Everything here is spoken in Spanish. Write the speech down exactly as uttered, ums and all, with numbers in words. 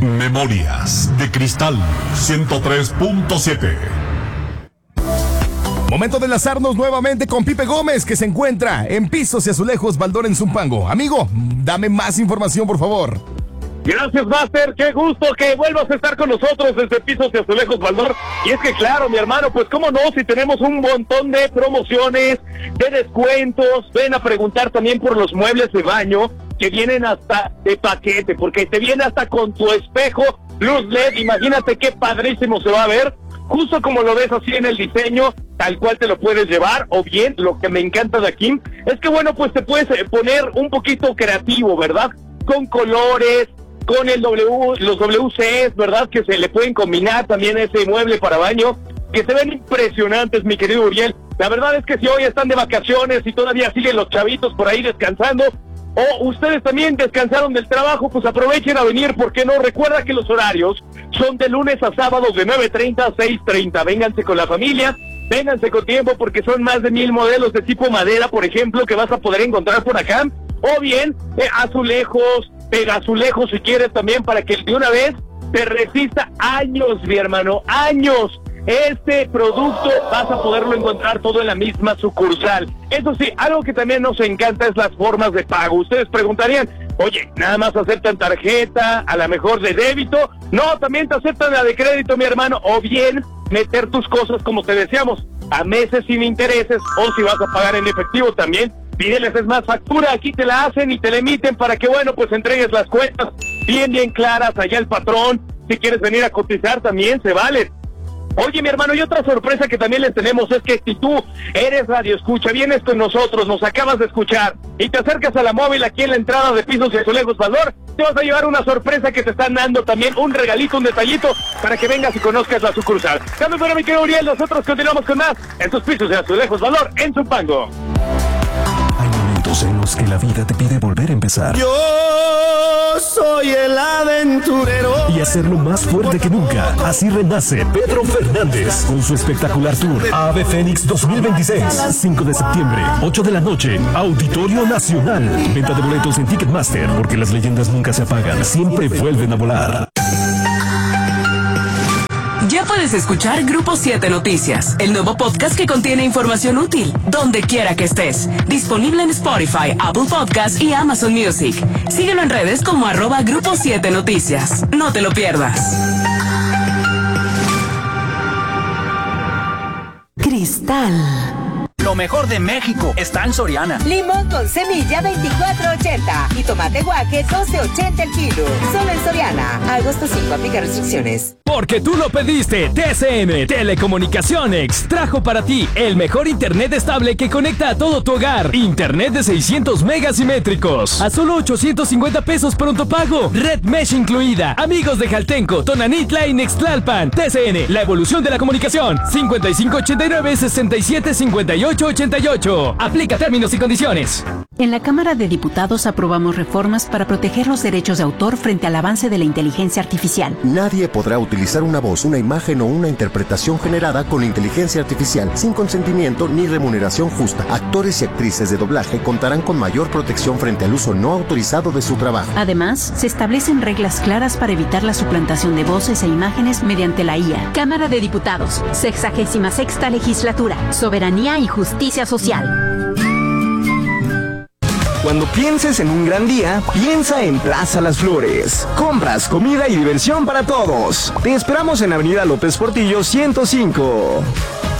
Memorias de Cristal ciento tres punto siete. Momento de enlazarnos nuevamente con Pipe Gómez, que se encuentra en Pisos y Azulejos Baldor en Zumpango. Amigo, dame más información, por favor. Gracias, Master, qué gusto que vuelvas a estar con nosotros desde Pisos y Azulejos Baldor. Y es que claro, mi hermano, pues cómo no, si tenemos un montón de promociones, de descuentos. Ven a preguntar también por los muebles de baño, que vienen hasta de paquete, porque te viene hasta con tu espejo luz L E D. Imagínate qué padrísimo se va a ver, justo como lo ves así en el diseño, tal cual te lo puedes llevar. O bien, lo que me encanta de aquí es que bueno, pues te puedes poner un poquito creativo, ¿verdad? Con colores, con el W, los W Cs, ¿verdad? Que se le pueden combinar también a ese mueble para baño, que se ven impresionantes, mi querido Uriel. La verdad es que si hoy están de vacaciones y todavía siguen los chavitos por ahí descansando, o ustedes también descansaron del trabajo, pues aprovechen a venir, porque no, recuerda que los horarios son de lunes a sábados de nueve treinta a seis treinta. Vénganse con la familia, vénganse con tiempo, porque son más de mil modelos de tipo madera, por ejemplo, que vas a poder encontrar por acá, o bien eh, azulejos, pegazulejos si quieres también, para que de una vez te resista años, mi hermano, años. Este producto vas a poderlo encontrar todo en la misma sucursal. Eso sí, algo que también nos encanta es las formas de pago. Ustedes preguntarían, oye, ¿nada más aceptan tarjeta, a lo mejor de débito? No, también te aceptan la de crédito, mi hermano. O bien, meter tus cosas, como te decíamos, a meses sin intereses, o si vas a pagar en efectivo también, pídeles, es más, factura, aquí te la hacen y te la emiten para que, bueno, pues entregues las cuentas bien, bien claras allá al patrón. Si quieres venir a cotizar también se vale. Oye, mi hermano, y otra sorpresa que también les tenemos es que si tú eres radioescucha, vienes con nosotros, nos acabas de escuchar y te acercas a la móvil aquí en la entrada de Pisos y Azulejos Baldor, te vas a llevar una sorpresa que te están dando también, un regalito, un detallito, para que vengas y conozcas la sucursal. Cambio para mi querido Uriel, nosotros continuamos con más en tus Pisos y Azulejos Baldor en Zumpango. Hay momentos en los que la vida te pide volver a empezar. Yo soy el aventurero. Y hacerlo más fuerte que nunca. Así renace Pedro Fernández con su espectacular tour Ave Fénix dos mil veintiséis. cinco de septiembre, ocho de la noche, Auditorio Nacional. Venta de boletos en Ticketmaster, porque las leyendas nunca se apagan, siempre vuelven a volar. Ya puedes escuchar Grupo siete Noticias, el nuevo podcast que contiene información útil, donde quiera que estés. Disponible en Spotify, Apple Podcasts y Amazon Music. Síguelo en redes como arroba Grupo siete Noticias. No te lo pierdas. Cristal. Lo mejor de México está en Soriana. Limón con semilla veinticuatro ochenta y tomate guaje doce ochenta el kilo. Solo en Soriana. Agosto cinco, aplica restricciones. Porque tú lo pediste, T C M Telecomunicaciones trajo para ti el mejor internet estable que conecta a todo tu hogar. Internet de seiscientos megas simétricos a solo ochocientos cincuenta pesos pronto pago. Red Mesh incluida. Amigos de Jaltenco, Tonanitla y Nextlalpan. T C N, la evolución de la comunicación. cincuenta y cinco ochenta y nueve sesenta y siete cincuenta y ocho ochenta y ocho. Aplica términos y condiciones. En la Cámara de Diputados aprobamos reformas para proteger los derechos de autor frente al avance de la inteligencia artificial. Nadie podrá utilizar una voz, una imagen o una interpretación generada con inteligencia artificial sin consentimiento ni remuneración justa. Actores y actrices de doblaje contarán con mayor protección frente al uso no autorizado de su trabajo. Además, se establecen reglas claras para evitar la suplantación de voces e imágenes mediante la I A. Cámara de Diputados, sexagésima sexta legislatura, soberanía y justicia social. Cuando pienses en un gran día, piensa en Plaza Las Flores. Compras, comida y diversión para todos. Te esperamos en Avenida López Portillo ciento cinco.